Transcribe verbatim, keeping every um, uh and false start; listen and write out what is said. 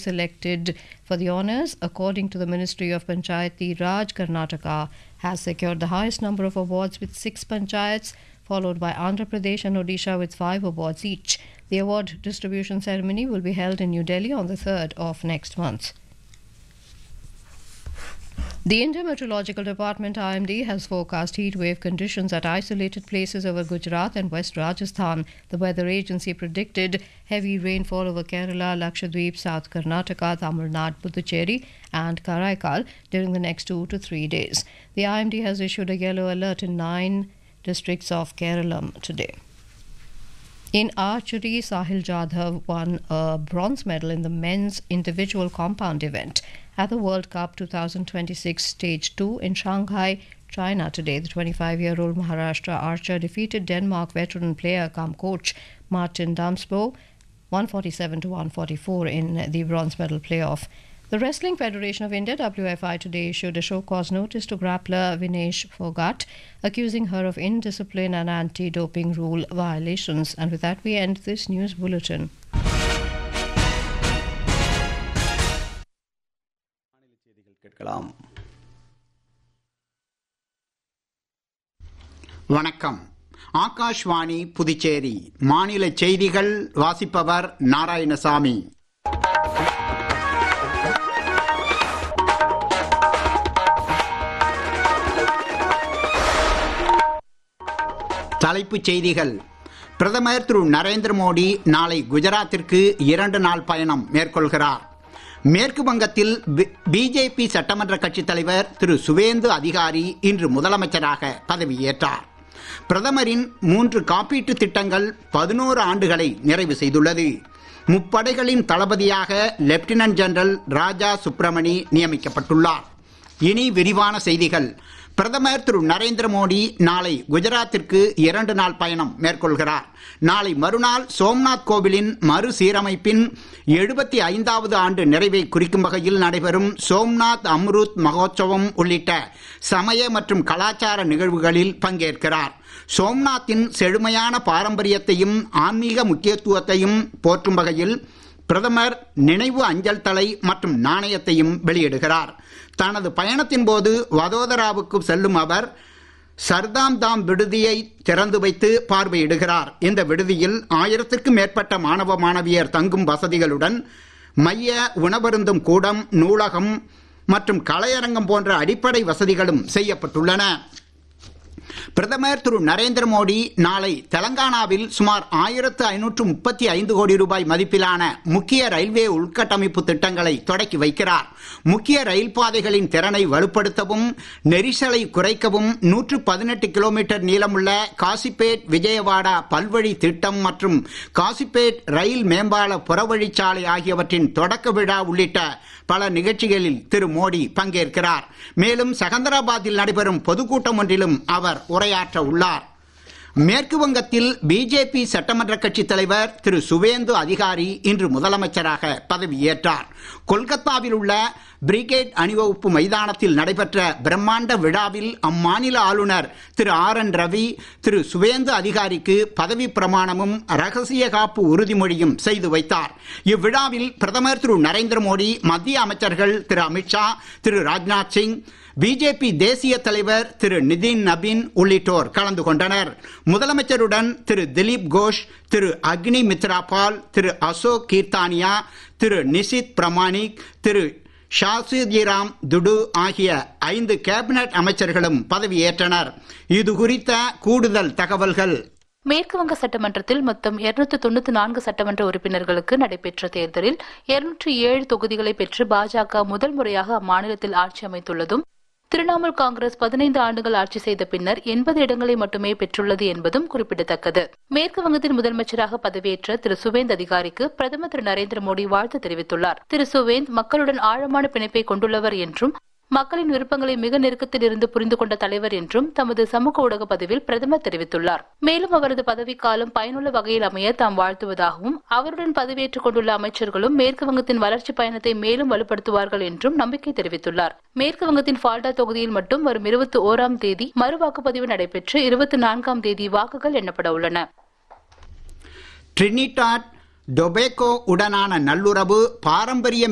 selected for the honours. According to the Ministry of Panchayati Raj, Karnataka has secured the highest number of awards with six panchayats, followed by Andhra Pradesh and Odisha with five awards each. The award distribution ceremony will be held in New Delhi on the third of next month. The Indian Meteorological Department I M D has forecast heat wave conditions at isolated places over Gujarat and West Rajasthan. The weather agency predicted heavy rainfall over Kerala, Lakshadweep, South Karnataka, Tamil Nadu, Puducherry and Karaikal during the next two to three days. The I M D has issued a yellow alert in nine districts of Kerala today. In archery, Sahil Jadhav won a bronze medal in the men's individual compound event at the World Cup twenty twenty-six Stage two in Shanghai, China today. The twenty-five-year-old Maharashtra archer defeated Denmark veteran player cum coach Martin Damsbo one forty-seven to one forty-four in the bronze medal playoff. The Wrestling Federation of India, W F I, today issued a show-cause notice to grappler Vinesh Phogat, accusing her of indiscipline and anti-doping rule violations. And with that, we end this news bulletin. வணக்கம். ஆகாஷ்வாணி புதுச்சேரி மாநில செய்திகள் வாசிப்பவர் நாராயணசாமி. தலைப்புச் செய்திகள். பிரதமர் திரு நரேந்திர மோடி நாளை குஜராத்திற்கு இரண்டு நாள் பயணம் மேற்கொள்கிறார். மேற்கு வங்கத்தில் பிஜேபி சட்டமன்ற கட்சித் தலைவர் திரு சுவேந்து அதிகாரி இன்று முதலமைச்சராக பதவியேற்றார். பிரதமரின் மூன்று காப்பீட்டு திட்டங்கள் பதினோரு ஆண்டுகளை நிறைவு செய்துள்ளது. முப்படைகளின் தளபதியாக லெப்டினன்ட் ஜெனரல் ராஜா சுப்பிரமணி நியமிக்கப்பட்டுள்ளார். இனி விரிவான செய்திகள். பிரதமர் திரு நரேந்திர மோடி நாளை குஜராத்திற்கு இரண்டு நாள் பயணம் மேற்கொள்கிறார். நாளை மறுநாள் சோம்நாத் கோவிலின் மறுசீரமைப்பின் எழுபத்தி ஐந்தாவது ஆண்டு நிறைவை குறிக்கும் வகையில் நடைபெறும் சோம்நாத் அம்ருத் மகோத்சவம் உள்ளிட்ட சமய மற்றும் கலாச்சார நிகழ்வுகளில் பங்கேற்கிறார். சோம்நாத்தின் செழுமையான பாரம்பரியத்தையும் ஆன்மீக முக்கியத்துவத்தையும் போற்றும் வகையில் பிரதமர் நினைவு அஞ்சல் தலை மற்றும் நாணயத்தையும் வெளியிடுகிறார். தனது பயணத்தின் போது வதோதராவுக்கு செல்லும் அவர் சர்தாம் தாம் விடுதியை திறந்து வைத்து பார்வையிடுகிறார். இந்த விடுதியில் ஆயிரத்திற்கும் மேற்பட்ட மாணவ மாணவியர் தங்கும் வசதிகளுடன் மைய உணவருந்தும் கூடம், நூலகம் மற்றும் கலையரங்கம் போன்ற அடிப்படை வசதிகளும் செய்யப்பட்டுள்ளன. பிரதமர் திரு நரேந்திர மோடி நாளை தெலங்கானாவில் சுமார் ஆயிரத்து ஐநூற்று முப்பத்தி ஐந்து கோடி ரூபாய் மதிப்பிலான முக்கிய ரயில்வே உள்கட்டமைப்பு திட்டங்களை தொடக்கி வைக்கிறார். முக்கிய ரயில் பாதைகளின் திறனை வலுப்படுத்தவும் நெரிசலை குறைக்கவும் நூற்று பதினெட்டு கிலோமீட்டர் நீளமுள்ள காசிப்பேட் விஜயவாடா பல்வழி திட்டம் மற்றும் காசிப்பேட் ரயில் மேம்பால புறவழிச்சாலை ஆகியவற்றின் தொடக்க விழா உள்ளிட்ட பல நிகழ்ச்சிகளில் திரு மோடி பங்கேற்கிறார். மேலும் செகந்தராபாத்தில் நடைபெறும் பொதுக்கூட்டம் ஒன்றிலும் அவர் உரையாற்ற உள்ளார். மேற்கு வங்கத்தில் பிஜேபி சட்டமன்ற கட்சி தலைவர் திரு சுவேந்து அதிகாரி இன்று முதலமைச்சராக பதவியேற்றார். கொல்கத்தாவில் உள்ள பிரிகேட் அணிவகுப்பு மைதானத்தில் நடைபெற்ற பிரம்மாண்ட விழாவில் அம்மாநில ஆளுநர் திரு ஆர் என் ரவி திரு சுவேந்து அதிகாரிக்கு பதவி பிரமாணமும் ரகசிய காப்பு உறுதிமொழியும் செய்து வைத்தார். இவ்விழாவில் பிரதமர் திரு நரேந்திர மோடி, மத்திய அமைச்சர்கள் திரு அமித்ஷா, திரு ராஜ்நாத் சிங், பிஜேபி தேசிய தலைவர் திரு நிதின் நபீன் உள்ளிட்டோர் கலந்து கொண்டனர். முதலமைச்சருடன் திரு திலீப் கோஷ், திரு அக்னி மித்ரா பால், திரு அசோக் கீர்த்தானியா, திரு நிஷித் பிரமாணிக், திரு ஷாசிஜிராம் துடு ஆகிய ஐந்து கேபினட் அமைச்சர்களும் பதவியேற்றனர். இது குறித்த கூடுதல் தகவல்கள். மேற்கு வங்க சட்டமன்றத்தில் மொத்தம் இருநூற்று தொண்ணூத்தி நான்கு சட்டமன்ற உறுப்பினர்களுக்கு நடைபெற்ற தேர்தலில் இருநூற்றி ஏழு தொகுதிகளை பெற்று பாஜக முதல் முறையாக அம்மாநிலத்தில் ஆட்சி அமைத்துள்ளதும், திரிணாமுல் காங்கிரஸ் பதினைந்து ஆண்டுகள் ஆட்சி செய்த பின்னர் எண்பது இடங்களை மட்டுமே பெற்றுள்ளது என்பதும் குறிப்பிடத்தக்கது. மேற்கு வங்கத்தின் முதலமைச்சராக பதவியேற்ற திரு சுவேந்த் அதிகாரிக்கு பிரதமர் திரு நரேந்திர மோடி வாழ்த்து தெரிவித்துள்ளார். திரு சுவேந்த் மக்களுடன் ஆழமான பிணைப்பை கொண்டுள்ளவர் என்றும் மக்களின் விருப்பங்களை மிக நெருக்கத்தில் இருந்து புரிந்து கொண்ட தலைவர் என்றும் தமது சமூக ஊடக பதிவில் பிரதமர் தெரிவித்துள்ளார். மேலும் அவரது பதவிக்காலம் பயனுள்ள வகையில் அமைய தாம் வாழ்த்துவதாகவும் அவருடன் பதவியேற்றுக் கொண்டுள்ள அமைச்சர்களும் மேற்கு வங்கத்தின் வளர்ச்சி பயணத்தை மேலும் வலுப்படுத்துவார்கள் என்றும் நம்பிக்கை தெரிவித்துள்ளார். மேற்கு வங்கத்தின் ஃபால்டா தொகுதியில் மட்டும் வரும் இருபத்தி ஓராம் தேதி மறு வாக்குப்பதிவு நடைபெற்று இருபத்தி நான்காம் தேதி வாக்குகள் எண்ணப்பட உள்ளன. ட்ரினிடாட் டொபேகோ உடனான நல்லுறவு பாரம்பரிய